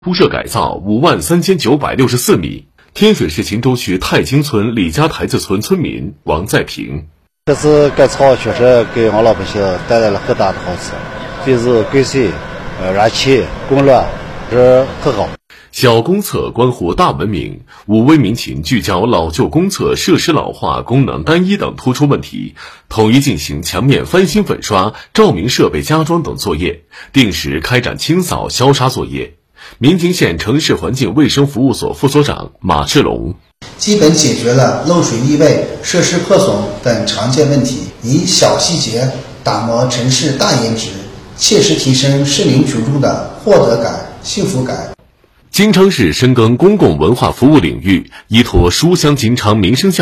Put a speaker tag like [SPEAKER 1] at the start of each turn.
[SPEAKER 1] 铺设改造53964米。天水市秦州区太清村李家台子村村民王在平：
[SPEAKER 2] 这次改造确实给我老百姓带来了很大的好处，就是改善、燃气、供暖是很好。
[SPEAKER 1] 小公厕关乎大文明，武威民警聚焦老旧公厕设施老化、功能单一等突出问题，统一进行墙面翻新粉刷、照明设备加装等作业，定时开展清扫消杀作业。民警县城市环境卫生服务所副所长马志龙：
[SPEAKER 3] 基本解决了漏水、异味、设施破损等常见问题，以小细节打磨城市大颜值，切实提升市民群众的获得感、幸福感。
[SPEAKER 1] 金昌市深耕公共文化服务领域，依托书香金昌民生